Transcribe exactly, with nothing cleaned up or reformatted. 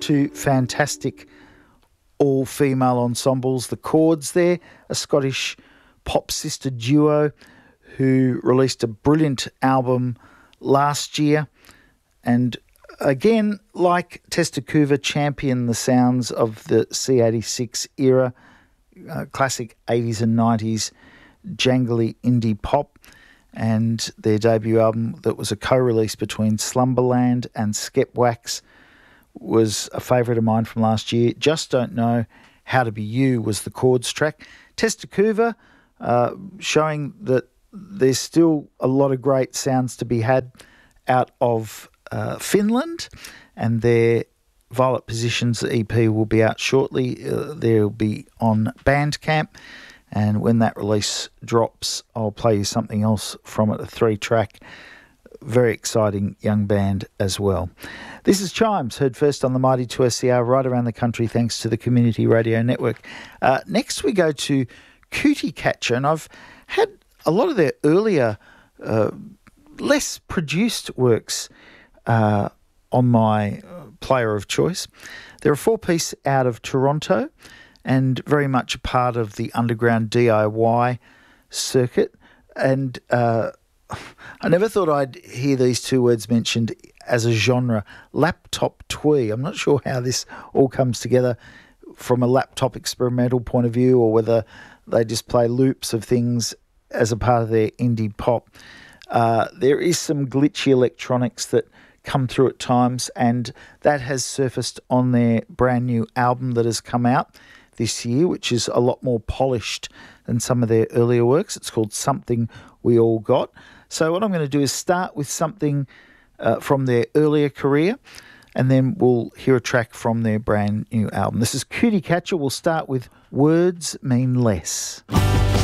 two fantastic all-female ensembles. The Chords there, a Scottish pop sister duo who released a brilliant album last year, and again, like Testacuva, champion the sounds of the C eighty-six era, uh, classic eighties and nineties jangly indie pop, and their debut album that was a co-release between Slumberland and Skepwax was a favourite of mine from last year. Just Don't Know How to Be You was the Chords track. Testacuva, uh, showing that there's still a lot of great sounds to be had out of uh, Finland, and their Violet Positions E P will be out shortly. Uh, they'll be on Bandcamp, and when that release drops, I'll play you something else from it, a three-track, very exciting young band as well. This is Chimes, heard first on the Mighty two S C R right around the country thanks to the Community Radio Network. Uh, next we go to Cootiecatcher, and I've had a lot of their earlier, uh, less produced works uh, on my player of choice. They're a four-piece out of Toronto and very much a part of the underground D I Y circuit. And uh, I never thought I'd hear these two words mentioned as a genre, laptop twee. I'm not sure how this all comes together from a laptop experimental point of view, or whether they just play loops of things as a part of their indie pop. Uh, there is some glitchy electronics that come through at times, and that has surfaced on their brand new album that has come out this year, which is a lot more polished than some of their earlier works. It's called Something We All Got. So what I'm going to do is start with something uh, from their earlier career, and then we'll hear a track from their brand new album. This is Cootiecatcher. We'll start with Words Mean Less.